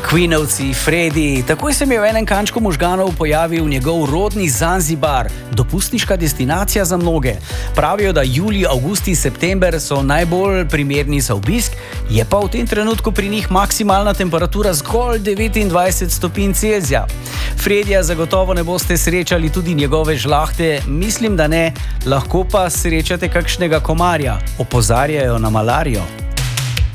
Queenovci, Freddy, takoj se mi je v enem kančku možganov pojavil njegov rodni Zanzibar, dopustniška destinacija za mnoge. Pravijo, da julij, avgust in september so najbolj primerni za obisk, je pa v tem trenutku pri njih maksimalna temperatura zgolj 29 stopinj Celzija. Freddyja zagotovo ne boste srečali tudi njegove žlahte, mislim, da ne, lahko pa srečate kakšnega komarja, opozarjajo na malarijo.